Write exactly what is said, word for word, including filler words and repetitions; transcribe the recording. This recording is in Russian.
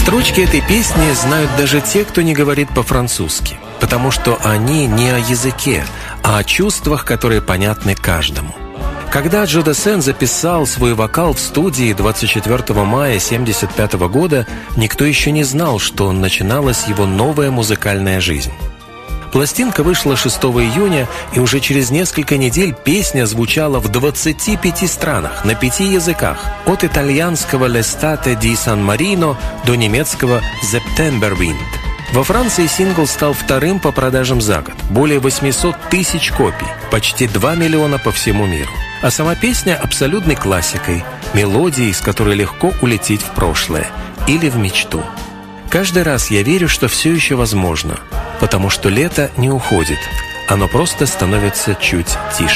Строчки этой песни знают даже те, кто не говорит по-французски, потому что они не о языке, а о чувствах, которые понятны каждому. Когда Джо Дассен записал свой вокал в студии двадцать четвёртого мая семьдесят пятого года, никто еще не знал, что начиналась его новая музыкальная жизнь. Пластинка вышла шестого июня, и уже через несколько недель песня звучала в двадцати пяти странах, на пяти языках, от итальянского «L'estate di San Marino» до немецкого «September Wind». Во Франции сингл стал вторым по продажам за год, более восьмисот тысяч копий, почти два миллиона по всему миру. А сама песня абсолютной классикой, мелодией, с которой легко улететь в прошлое или в мечту. Каждый раз я верю, что все еще возможно, потому что лето не уходит, оно просто становится чуть тише.